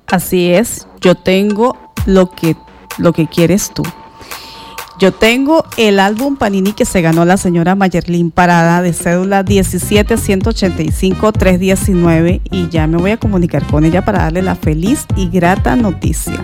Así es, yo tengo lo que quieres tú. Yo tengo el álbum Panini que se ganó la señora Mayerlin Parada de cédula 17-185-319 y ya me voy a comunicar con ella para darle la feliz y grata noticia.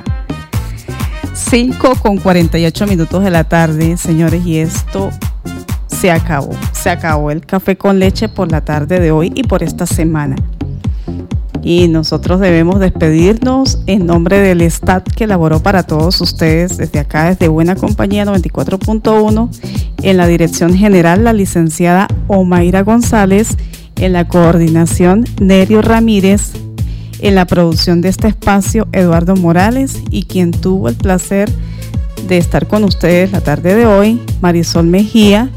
5:48 de la tarde, señores, y esto se acabó. Se acabó el café con leche por la tarde de hoy y por esta semana. Y nosotros debemos despedirnos en nombre del staff que elaboró para todos ustedes desde acá, desde Buena Compañía 94.1, en la dirección general la licenciada Omaira González, en la coordinación Nerio Ramírez, en la producción de este espacio Eduardo Morales y quien tuvo el placer de estar con ustedes la tarde de hoy, Marisol Mejía,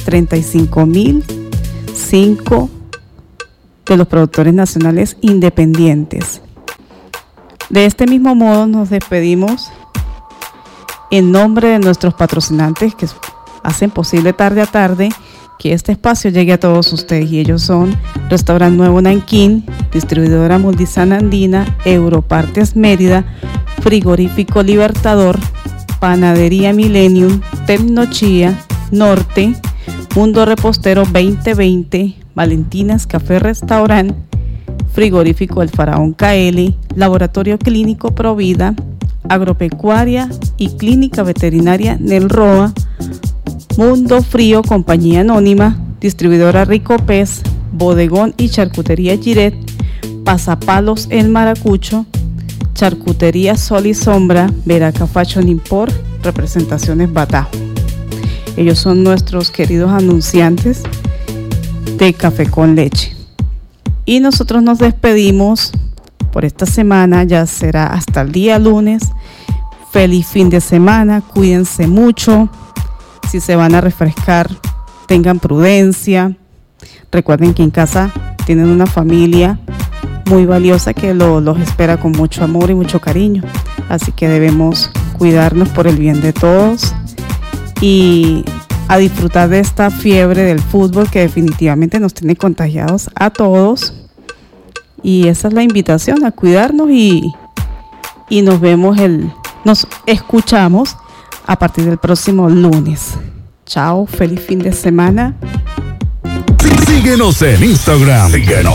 35.005 de los productores nacionales independientes. De este mismo modo nos despedimos en nombre de nuestros patrocinantes que hacen posible tarde a tarde que este espacio llegue a todos ustedes, y ellos son Restaurante Nuevo Nanquín, Distribuidora Multisan Andina, Europartes Mérida, Frigorífico Libertador, Panadería Millennium, Tecnochía, Norte, Mundo Repostero 2020, Valentinas Café Restaurant, Frigorífico El Faraón KL, Laboratorio Clínico Provida, Agropecuaria y Clínica Veterinaria Nelroa, Mundo Frío Compañía Anónima, Distribuidora Rico Pez, Bodegón y Charcutería Giret, Pasapalos El Maracucho, Charcutería Sol y Sombra, Veraca Fashion Import, Representaciones Batajo. Ellos son nuestros queridos anunciantes de Café con Leche. Y nosotros nos despedimos por esta semana, ya será hasta el día lunes. Feliz fin de semana, cuídense mucho. Si se van a refrescar, tengan prudencia. Recuerden que en casa tienen una familia muy valiosa que los espera con mucho amor y mucho cariño. Así que debemos cuidarnos por el bien de todos y a disfrutar de esta fiebre del fútbol que definitivamente nos tiene contagiados a todos. Y esa es la invitación, a cuidarnos y nos escuchamos a partir del próximo lunes. Chao, feliz fin de semana. Síguenos en Instagram.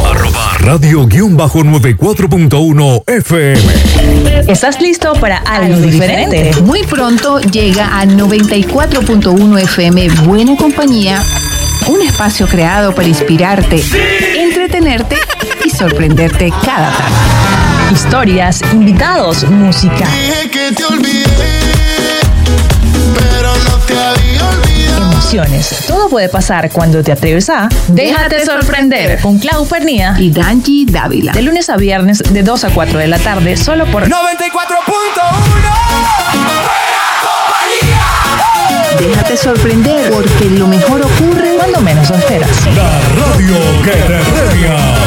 @radio_94.1 FM. ¿Estás listo para algo diferente? Muy pronto llega a 94.1 FM Buena Compañía, un espacio creado para inspirarte, entretenerte y sorprenderte cada tarde. Historias, invitados, música. Dije que te olvidé, pero no te había olvidado. Emociones. Todo puede pasar cuando te atreves a Déjate sorprender con Clau Pernía y Danji Dávila. De lunes a viernes de 2 a 4 de la tarde, solo por 94.1. Déjate sorprender, porque lo mejor ocurre cuando menos lo esperas. La radio que te premia.